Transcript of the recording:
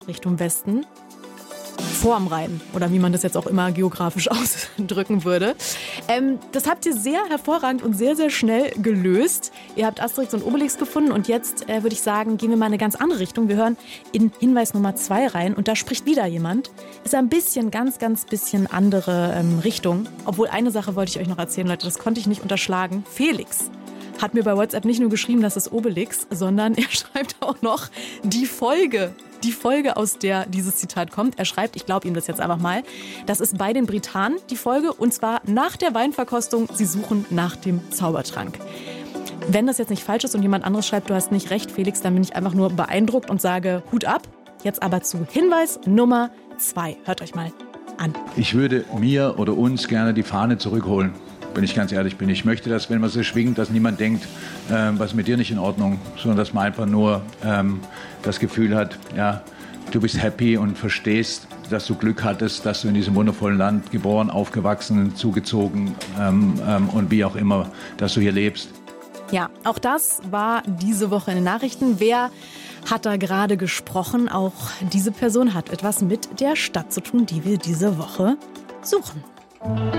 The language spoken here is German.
Richtung Westen. Vorm Rhein oder wie man das jetzt auch immer geografisch ausdrücken würde. Das habt ihr sehr hervorragend und sehr, sehr schnell gelöst. Ihr habt Asterix und Obelix gefunden und jetzt würde ich sagen, gehen wir mal in eine ganz andere Richtung. Wir hören in Hinweis Nummer 2 rein und da spricht wieder jemand. Ist ein bisschen, ganz bisschen andere Richtung. Obwohl eine Sache wollte ich euch noch erzählen, Leute, das konnte ich nicht unterschlagen. Felix hat mir bei WhatsApp nicht nur geschrieben, das ist Obelix, sondern er schreibt auch noch die Folge, aus der dieses Zitat kommt. Er schreibt, ich glaube ihm das jetzt einfach mal, das ist bei den Britanen die Folge und zwar nach der Weinverkostung, sie suchen nach dem Zaubertrank. Wenn das jetzt nicht falsch ist und jemand anderes schreibt, du hast nicht recht, Felix, dann bin ich einfach nur beeindruckt und sage Hut ab. Jetzt aber zu Hinweis Nummer 2. Hört euch mal an. Ich würde mir oder uns gerne die Fahne zurückholen, wenn ich ganz ehrlich bin. Ich möchte, dass, wenn man sie schwingt, dass niemand denkt, was ist mit dir nicht in Ordnung, sondern dass man einfach nur das Gefühl hat, ja, du bist happy und verstehst, dass du Glück hattest, dass du in diesem wundervollen Land geboren, aufgewachsen, zugezogen und wie auch immer, dass du hier lebst. Ja, auch das war diese Woche in den Nachrichten. Wer hat da gerade gesprochen? Auch diese Person hat etwas mit der Stadt zu tun, die wir diese Woche suchen.